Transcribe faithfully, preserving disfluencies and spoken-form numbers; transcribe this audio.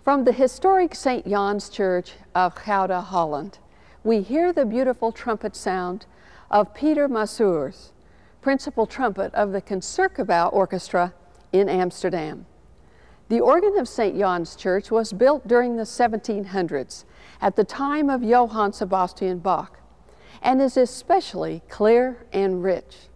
From the historic Saint Jan's Church of Gouda, Holland, we hear the beautiful trumpet sound of Peter Masurs, principal trumpet of the Concertgebouw Orchestra in Amsterdam. The organ of Saint Jan's Church was built during the seventeen hundreds at the time of Johann Sebastian Bach and is especially clear and rich.